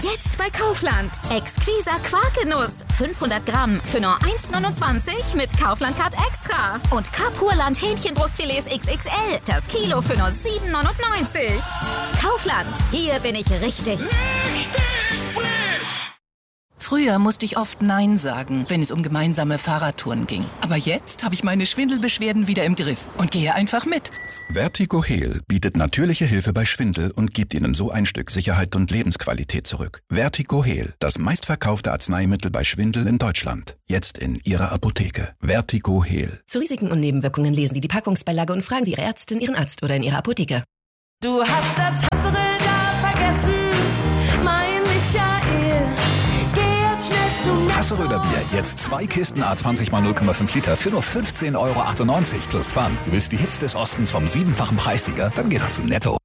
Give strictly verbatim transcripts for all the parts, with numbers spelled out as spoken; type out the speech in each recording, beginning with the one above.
Jetzt bei Kaufland. Exquisa Quarkenuss. fünfhundert Gramm für nur eins neunundzwanzig mit Kaufland Card Extra. Und Carpurland Hähnchenbrustfilets X X L. Das Kilo für nur sieben neunundneunzig. Kaufland. Hier bin ich richtig. Richtig frisch! Früher musste ich oft Nein sagen, wenn es um gemeinsame Fahrradtouren ging. Aber jetzt habe ich meine Schwindelbeschwerden wieder im Griff und gehe einfach mit. Vertigo Heal bietet natürliche Hilfe bei Schwindel und gibt Ihnen so ein Stück Sicherheit und Lebensqualität zurück. Vertigo Heal, das meistverkaufte Arzneimittel bei Schwindel in Deutschland. Jetzt in Ihrer Apotheke. Vertigo Heal. Zu Risiken und Nebenwirkungen lesen Sie die Packungsbeilage und fragen Sie Ihre Ärztin, Ihren Arzt oder in Ihrer Apotheke. Du hast das Hasserl da vergessen, mein Michael. Geh jetzt schnell zum Netto. Hasseröder Bier, jetzt zwei Kisten A zwanzig mal null Komma fünf Liter für nur fünfzehn Euro achtundneunzig plus Pfand. Du willst die Hits des Ostens vom siebenfachen Preissieger? Dann geh doch zum Netto.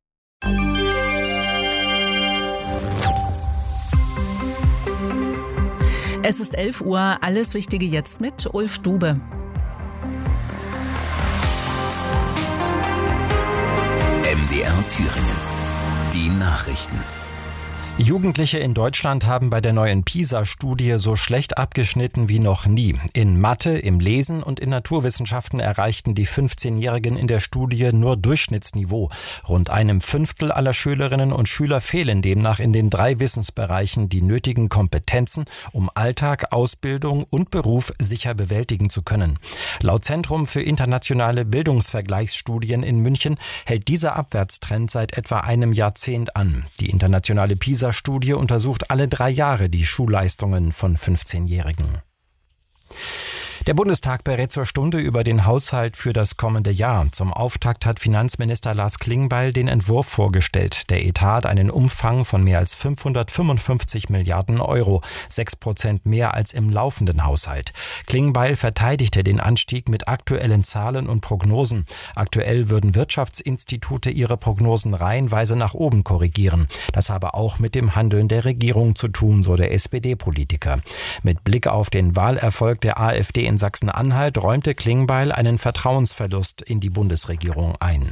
Es ist elf Uhr, alles Wichtige jetzt mit Ulf Dube. M D R Thüringen. Die Nachrichten. Jugendliche in Deutschland haben bei der neuen PISA-Studie so schlecht abgeschnitten wie noch nie. In Mathe, im Lesen und in Naturwissenschaften erreichten die fünfzehnjährigen in der Studie nur Durchschnittsniveau. Rund einem Fünftel aller Schülerinnen und Schüler fehlen demnach in den drei Wissensbereichen die nötigen Kompetenzen, um Alltag, Ausbildung und Beruf sicher bewältigen zu können. Laut Zentrum für internationale Bildungsvergleichsstudien in München hält dieser Abwärtstrend seit etwa einem Jahrzehnt an. Die internationale PISA Studie untersucht alle drei Jahre die Schulleistungen von fünfzehnjährigen. Der Bundestag berät zur Stunde über den Haushalt für das kommende Jahr. Zum Auftakt hat Finanzminister Lars Klingbeil den Entwurf vorgestellt. Der Etat hat einen Umfang von mehr als fünfhundertfünfundfünfzig Milliarden Euro, sechs Prozent mehr als im laufenden Haushalt. Klingbeil verteidigte den Anstieg mit aktuellen Zahlen und Prognosen. Aktuell würden Wirtschaftsinstitute ihre Prognosen reihenweise nach oben korrigieren. Das habe auch mit dem Handeln der Regierung zu tun, so der S P D-Politiker. Mit Blick auf den Wahlerfolg der AfD in Sachsen-Anhalt räumte Klingbeil einen Vertrauensverlust in die Bundesregierung ein.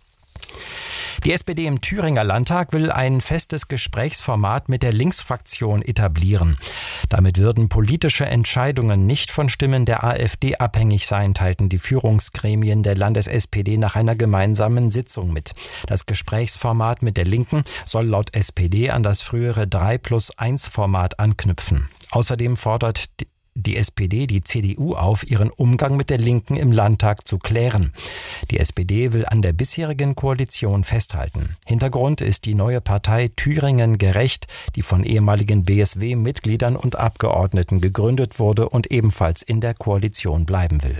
Die S P D im Thüringer Landtag will ein festes Gesprächsformat mit der Linksfraktion etablieren. Damit würden politische Entscheidungen nicht von Stimmen der AfD abhängig sein, teilten die Führungsgremien der Landes-S P D nach einer gemeinsamen Sitzung mit. Das Gesprächsformat mit der Linken soll laut S P D an das frühere drei plus eins Format anknüpfen. Außerdem fordert die die S P D die C D U auf, ihren Umgang mit der Linken im Landtag zu klären. Die S P D will an der bisherigen Koalition festhalten. Hintergrund ist die neue Partei Thüringen gerecht, die von ehemaligen B S W-Mitgliedern und Abgeordneten gegründet wurde und ebenfalls in der Koalition bleiben will.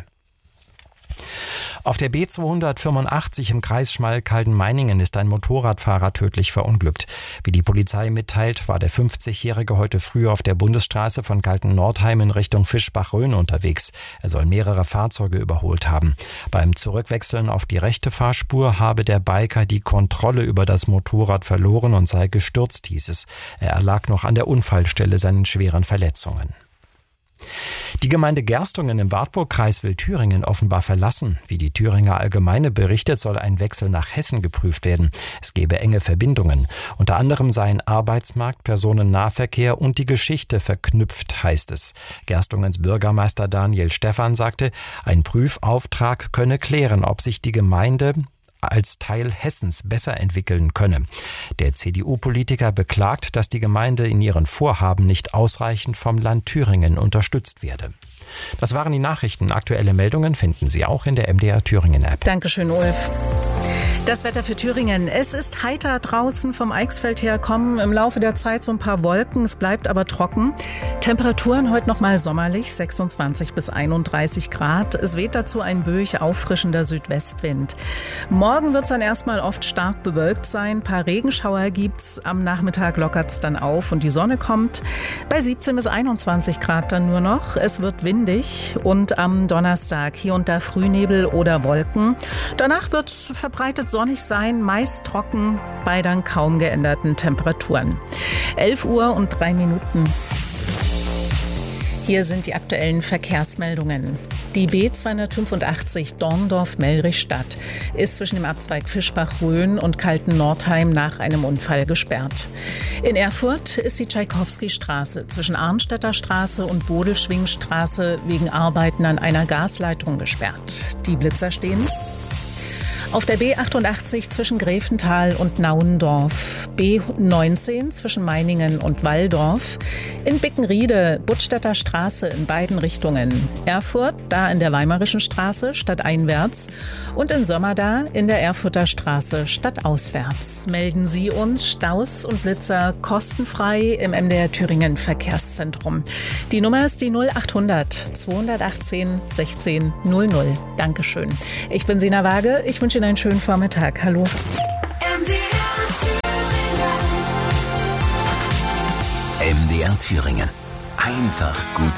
Auf der B zweihundertfünfundachtzig im Kreis Schmalkalden-Meiningen ist ein Motorradfahrer tödlich verunglückt. Wie die Polizei mitteilt, war der fünfzigjährige heute früh auf der Bundesstraße von Kalten-Nordheim in Richtung Fischbach-Rhön unterwegs. Er soll mehrere Fahrzeuge überholt haben. Beim Zurückwechseln auf die rechte Fahrspur habe der Biker die Kontrolle über das Motorrad verloren und sei gestürzt, hieß es. Er erlag noch an der Unfallstelle seinen schweren Verletzungen. Die Gemeinde Gerstungen im Wartburgkreis will Thüringen offenbar verlassen. Wie die Thüringer Allgemeine berichtet, soll ein Wechsel nach Hessen geprüft werden. Es gebe enge Verbindungen. Unter anderem seien Arbeitsmarkt, Personennahverkehr und die Geschichte verknüpft, heißt es. Gerstungens Bürgermeister Daniel Stephan sagte, ein Prüfauftrag könne klären, ob sich die Gemeinde als Teil Hessens besser entwickeln könne. Der C D U-Politiker beklagt, dass die Gemeinde in ihren Vorhaben nicht ausreichend vom Land Thüringen unterstützt werde. Das waren die Nachrichten. Aktuelle Meldungen finden Sie auch in der M D R Thüringen-App. Dankeschön, Ulf. Das Wetter für Thüringen. Es ist heiter draußen. Vom Eichsfeld her kommen im Laufe der Zeit so ein paar Wolken. Es bleibt aber trocken. Temperaturen heute noch mal sommerlich, sechsundzwanzig bis einunddreißig Grad. Es weht dazu ein böig auffrischender Südwestwind. Morgen wird es dann erstmal oft stark bewölkt sein. Ein paar Regenschauer gibt's. Am Nachmittag lockert es dann auf und die Sonne kommt. Bei siebzehn bis einundzwanzig Grad dann nur noch. Es wird windig und am Donnerstag hier und da Frühnebel oder Wolken. Danach wird es verbreitet sonnig sein, meist trocken bei dann kaum geänderten Temperaturen. elf Uhr und drei Minuten. Hier sind die aktuellen Verkehrsmeldungen. Die B zweihundertfünfundachtzig Dorndorf-Mellrichstadt ist zwischen dem Abzweig Fischbach-Rhön und Kalten-Nordheim nach einem Unfall gesperrt. In Erfurt ist die Tschaikowski-Straße zwischen Arnstädter Straße und Bodelschwingstraße wegen Arbeiten an einer Gasleitung gesperrt. Die Blitzer stehen auf der B achtundachtzig zwischen Gräfenthal und Nauendorf, B neunzehn zwischen Meiningen und Walldorf, in Bickenriede, Buttstädter Straße in beiden Richtungen, Erfurt, da in der Weimarischen Straße stadteinwärts und in Sömmerda in der Erfurter Straße stadtauswärts. Melden Sie uns Staus und Blitzer kostenfrei im M D R Thüringen Verkehrszentrum. Die Nummer ist die null achthundert zweihundertachtzehn sechzehn null null. Dankeschön. Ich bin Sina Waage. Ich wünsche Ihnen einen schönen Vormittag. Hallo. M D R Thüringen. Einfach gut.